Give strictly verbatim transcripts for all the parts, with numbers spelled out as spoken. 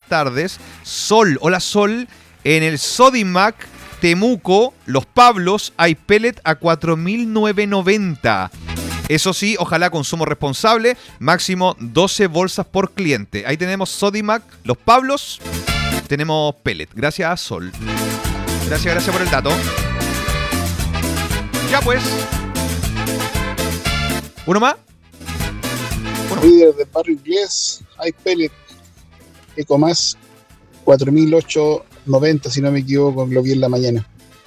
tardes. Sol, hola Sol, en el Sodimac Temuco, Los Pablos, hay pellet a cuatro mil novecientos noventa. Eso sí, ojalá consumo responsable, máximo doce bolsas por cliente. Ahí tenemos Sodimac, Los Pablos, tenemos pellet. Gracias, Sol. Gracias, gracias por el dato. Ya pues. ¿Uno más? Uno. Líder del barrio inglés, hay pellet. Ecomás, cuatro mil ochocientos noventa, si no me equivoco, lo vi en la mañana.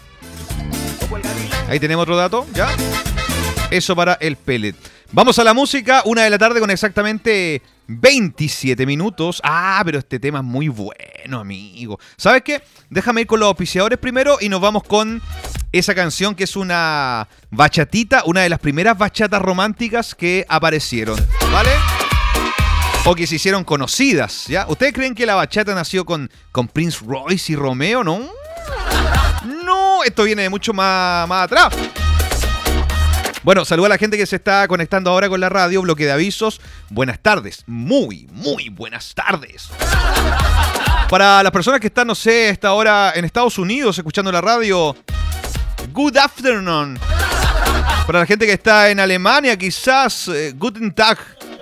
Ahí tenemos otro dato, ¿ya? Eso para el pellet. Vamos a la música, una de la tarde con exactamente veintisiete minutos. Ah, pero este tema es muy bueno, amigo. ¿Sabes qué? Déjame ir con los auspiciadores primero y nos vamos con esa canción que es una bachatita, una de las primeras bachatas románticas que aparecieron, ¿vale? O que se hicieron conocidas, ¿ya? ¿Ustedes creen que la bachata nació con, con Prince Royce y Romeo, no? No, esto viene de mucho más, más atrás. Bueno, saluda a la gente que se está conectando ahora con la radio, bloque de avisos. Buenas tardes, muy, muy buenas tardes. Para las personas que están, no sé, a esta hora en Estados Unidos escuchando la radio, good afternoon. Para la gente que está en Alemania, quizás, eh, guten Tag.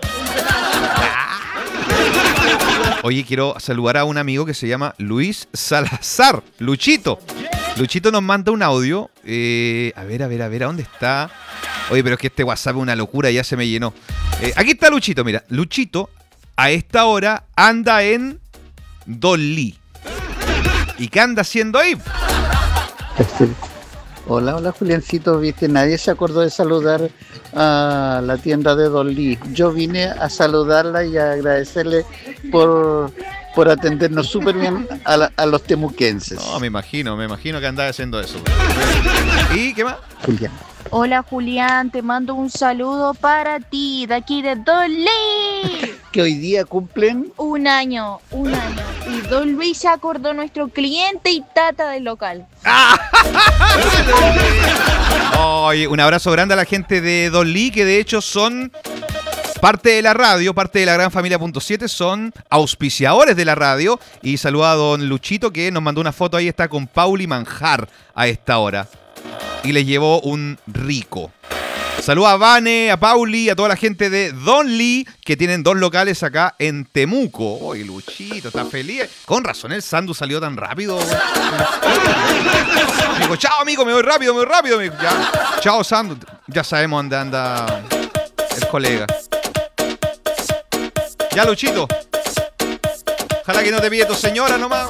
Oye, quiero saludar a un amigo que se llama Luis Salazar, Luchito. Luchito nos manda un audio. Eh, a ver, a ver, a ver, ¿a dónde está? Oye, pero es que este WhatsApp es una locura, ya se me llenó. Eh, aquí está Luchito, mira. Luchito, a esta hora, anda en Dolly. ¿Y qué anda haciendo ahí? Hola, hola Juliancito, viste, nadie se acordó de saludar a la tienda de Dolly. Yo vine a saludarla y a agradecerle por, por atendernos súper bien a, la, a los temuquenses. No, me imagino, me imagino que andaba haciendo eso. ¿Y qué más? Julián. Hola Julián, te mando un saludo para ti, de aquí de Dolly. Que hoy día cumplen Un año, un año. Y Don Luis se acordó nuestro cliente y tata del local. Oye, un abrazo grande a la gente de Dolly, que de hecho son parte de la radio, parte de la gran familia punto siete, son auspiciadores de la radio. Y saluda a don Luchito, que nos mandó una foto, ahí está con Pauli Manjar a esta hora. Y les llevó un rico. Saluda a Vane, a Pauli, a toda la gente de Don Lee, que tienen dos locales acá en Temuco. Oye, Luchito, está feliz. Con razón, el Sandu salió tan rápido. Me dijo, chao, amigo, me voy rápido, me voy rápido. Me dijo, ya. Chao, Sandu. Ya sabemos dónde anda el colega. Ya, Luchito. Ojalá que no te pille tu señora nomás.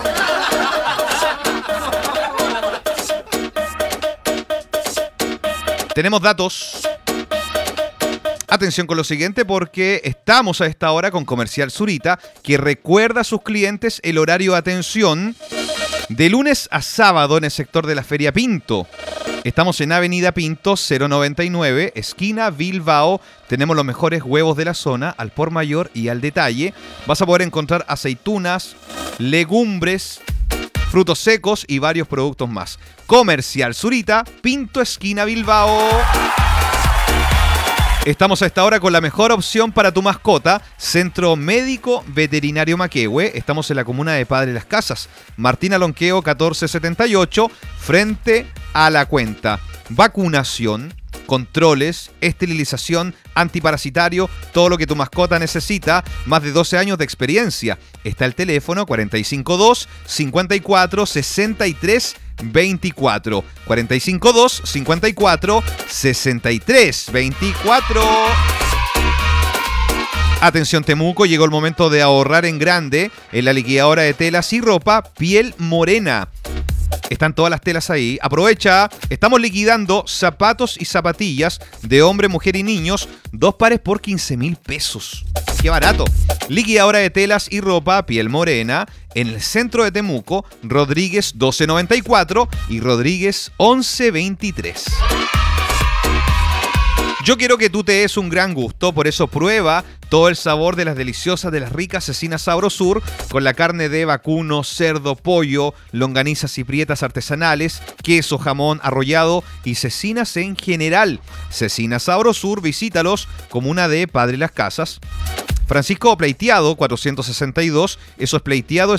Tenemos datos. Atención con lo siguiente, porque estamos a esta hora con Comercial Zurita, que recuerda a sus clientes el horario de atención de lunes a sábado en el sector de la Feria Pinto. Estamos en Avenida Pinto cero noventa y nueve, esquina Bilbao. Tenemos los mejores huevos de la zona, al por mayor y al detalle. Vas a poder encontrar aceitunas, legumbres, frutos secos y varios productos más. Comercial Zurita, Pinto, esquina Bilbao. Estamos a esta hora con la mejor opción para tu mascota, Centro Médico Veterinario Maquehue. Estamos en la comuna de Padre Las Casas, Martín Alonqueo catorce setenta y ocho, frente a la cuenta. Vacunación, controles, esterilización, antiparasitario, todo lo que tu mascota necesita, más de doce años de experiencia. Está el teléfono cuatro cinco dos, cincuenta y cuatro, sesenta y tres veinticuatro. cuatro cinco dos, cincuenta y cuatro, sesenta y tres veinticuatro. Atención Temuco, llegó el momento de ahorrar en grande en la liquidadora de telas y ropa Piel Morena. Están todas las telas ahí. Aprovecha, estamos liquidando zapatos y zapatillas de hombre, mujer y niños, dos pares por quince mil pesos. ¡Qué barato! Liquidadora de telas y ropa Piel Morena en el centro de Temuco, Rodríguez doce noventa y cuatro y Rodríguez once veintitrés. Yo quiero que tú te des un gran gusto, por eso prueba todo el sabor de las deliciosas, de las ricas cecinas Sabrosur, con la carne de vacuno, cerdo, pollo, longanizas y prietas artesanales, queso, jamón, arrollado y cecinas en general. Cecinas Sabrosur, visítalos, comuna de Padre Las Casas. Francisco Pleiteado, cuatrocientos sesenta y dos, eso es Pleiteado,